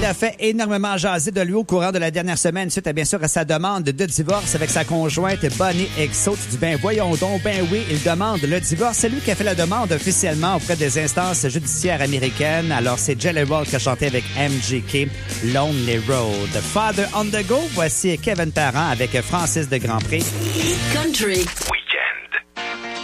Il a fait énormément jaser de lui au courant de la dernière semaine suite à, bien sûr, à sa demande de divorce avec sa conjointe Bonnie XO. Tu dis, ben voyons donc, ben oui, il demande le divorce. C'est lui qui a fait la demande officiellement auprès des instances judiciaires américaines. Alors, c'est Jelly Roll qui a chanté avec MGK, Lonely Road. Father on the Go, voici Kevin Parent avec Francis de Grandpré. Country. Oui.